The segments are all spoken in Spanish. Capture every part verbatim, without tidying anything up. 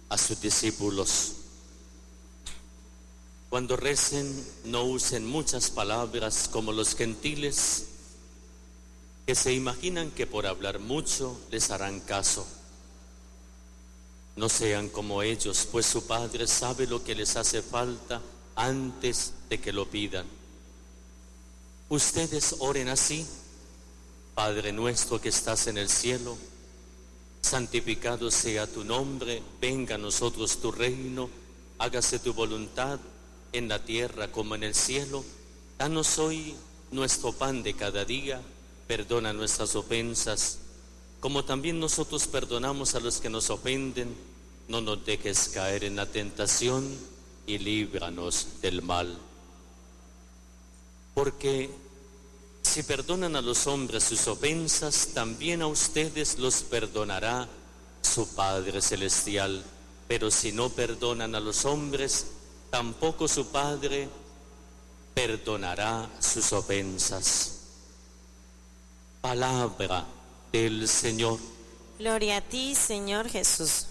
a sus discípulos: cuando recen, no usen muchas palabras como los gentiles, que se imaginan que por hablar mucho les harán caso. No sean como ellos, pues su Padre sabe lo que les hace falta antes de que lo pidan. Ustedes oren así: Padre nuestro que estás en el cielo, santificado sea tu nombre, venga a nosotros tu reino, hágase tu voluntad en la tierra como en el cielo. Danos hoy nuestro pan de cada día, perdona nuestras ofensas, como también nosotros perdonamos a los que nos ofenden. No nos dejes caer en la tentación y líbranos del mal. Porque si perdonan a los hombres sus ofensas, también a ustedes los perdonará su Padre Celestial. Pero si no perdonan a los hombres, tampoco su Padre perdonará sus ofensas. Palabra del Señor. Gloria a ti, Señor Jesús.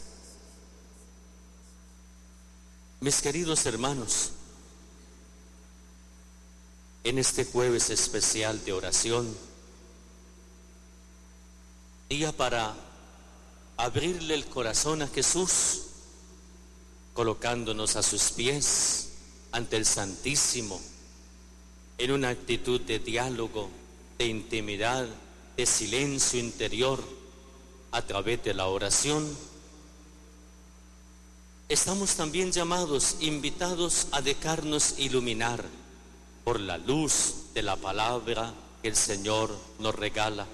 Mis queridos hermanos, en este jueves especial de oración, día para abrirle el corazón a Jesús, colocándonos a sus pies ante el Santísimo, en una actitud de diálogo, de intimidad, de silencio interior, a través de la oración. Estamos también llamados, invitados a dejarnos iluminar por la luz de la palabra que el Señor nos regala.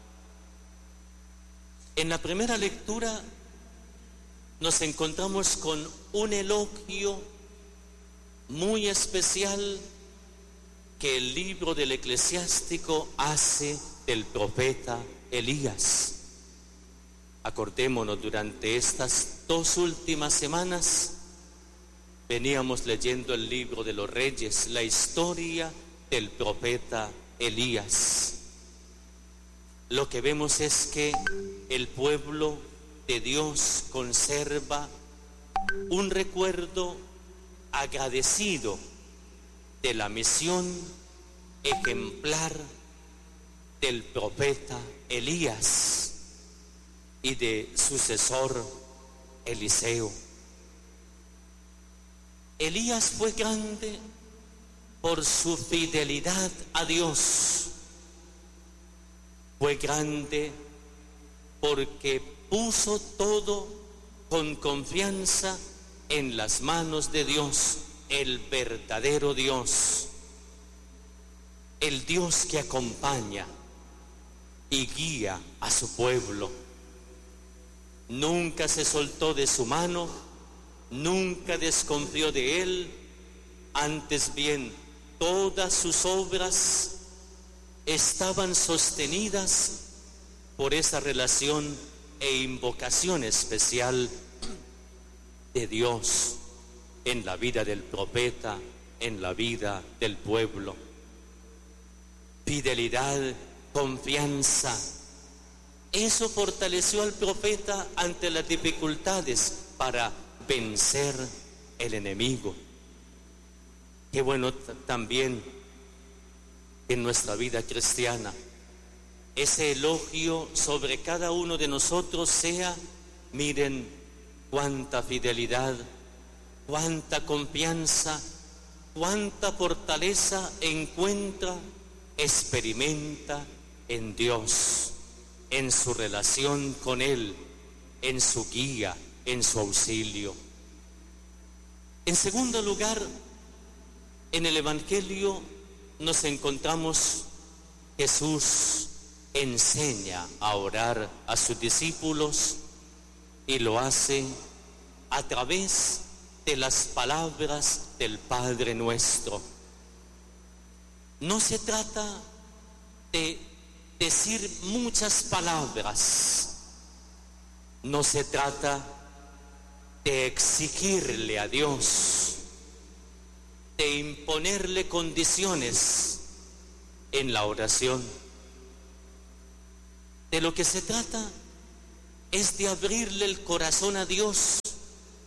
En la primera lectura nos encontramos con un elogio muy especial que el libro del Eclesiástico hace del profeta Elías. Acordémonos, durante estas dos últimas semanas veníamos leyendo el libro de los Reyes, la historia del profeta Elías. Lo que vemos es que el pueblo de Dios conserva un recuerdo agradecido de la misión ejemplar del profeta Elías y de sucesor Eliseo. Elías fue grande por su fidelidad a Dios. Fue grande porque puso todo con confianza en las manos de Dios, el verdadero Dios, el Dios que acompaña y guía a su pueblo. Nunca se soltó de su mano, nunca desconfió de él, antes bien, todas sus obras estaban sostenidas por esa relación e invocación especial de Dios en la vida del profeta, en la vida del pueblo. Fidelidad, confianza. Eso fortaleció al profeta ante las dificultades para vencer el enemigo. Qué bueno también en nuestra vida cristiana ese elogio sobre cada uno de nosotros sea: miren cuánta fidelidad, cuánta confianza, cuánta fortaleza encuentra, experimenta en Dios, en su relación con Él, en su guía, en su auxilio. En segundo lugar, en el Evangelio nos encontramos Jesús enseña a orar a sus discípulos y lo hace a través de las palabras del Padre Nuestro. No se trata de decir muchas palabras, no se trata de exigirle a Dios, de imponerle condiciones en la oración. De lo que se trata es de abrirle el corazón a Dios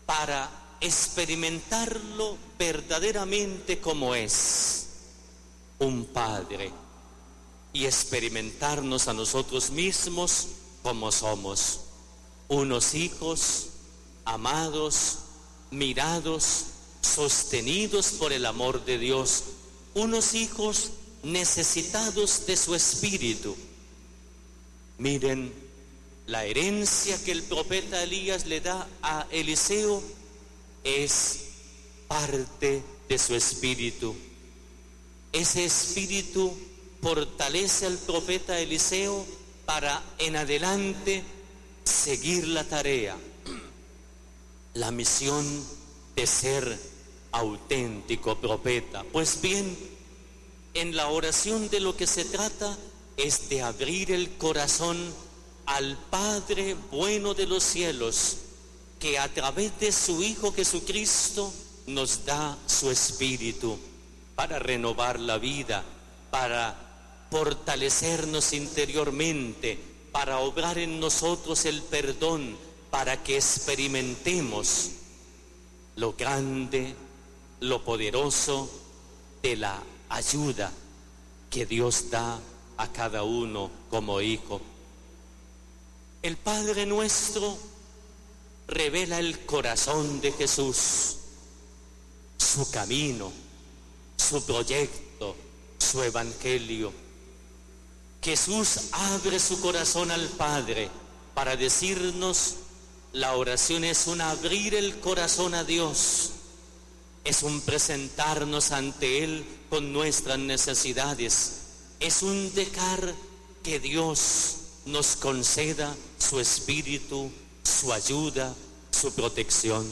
para experimentarlo verdaderamente como es, un padre, y experimentarnos a nosotros mismos como somos, unos hijos amados, mirados, sostenidos por el amor de Dios, unos hijos necesitados de su espíritu. Miren, la herencia que el profeta Elías le da a Eliseo es parte de su espíritu. Ese espíritu fortalece al profeta Eliseo para en adelante seguir la tarea, la misión de ser auténtico profeta. Pues bien, en la oración de lo que se trata es de abrir el corazón al Padre bueno de los cielos, que a través de su Hijo Jesucristo nos da su espíritu para renovar la vida, para fortalecernos interiormente, para obrar en nosotros el perdón, para que experimentemos lo grande, lo poderoso de la ayuda que Dios da a cada uno como hijo. El Padre nuestro revela el corazón de Jesús, su camino, su proyecto, su evangelio. Jesús abre su corazón al Padre para decirnos: la oración es un abrir el corazón a Dios, es un presentarnos ante Él con nuestras necesidades, es un dejar que Dios nos conceda su espíritu, su ayuda, su protección.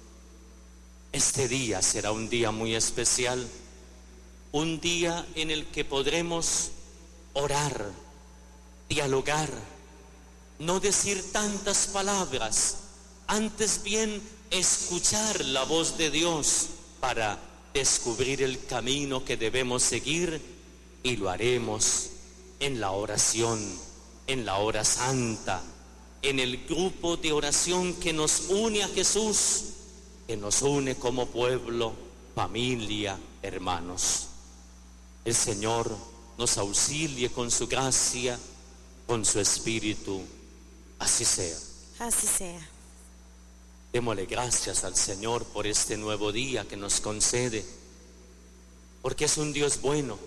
Este día será un día muy especial, un día en el que podremos orar, dialogar, no decir tantas palabras, antes bien escuchar la voz de Dios para descubrir el camino que debemos seguir, y lo haremos en la oración, en la hora santa, en el grupo de oración que nos une a Jesús, que nos une como pueblo, familia, hermanos. El Señor nos auxilie con su gracia, con su espíritu. Así sea. Así sea. Démosle gracias al Señor por este nuevo día que nos concede, porque es un Dios bueno.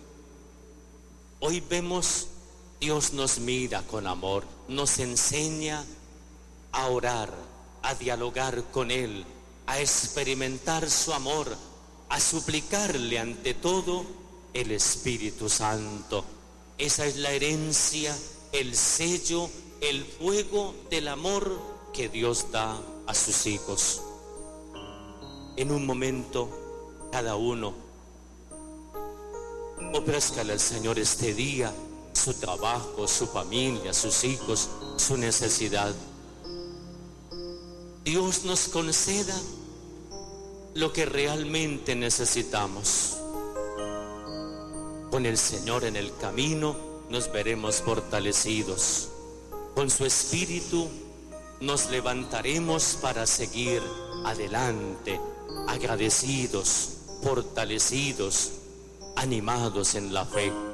Hoy vemos, Dios nos mira con amor, nos enseña a orar, a dialogar con Él, a experimentar su amor, a suplicarle ante todo el Espíritu Santo. Esa es la herencia, el sello, el fuego del amor que Dios da a sus hijos. En un momento, cada uno ofrézcale al Señor este día su trabajo, su familia, sus hijos, su necesidad. Dios nos conceda lo que realmente necesitamos. Con el Señor en el camino nos veremos fortalecidos. Con su espíritu nos levantaremos para seguir adelante, agradecidos, fortalecidos, animados en la fe.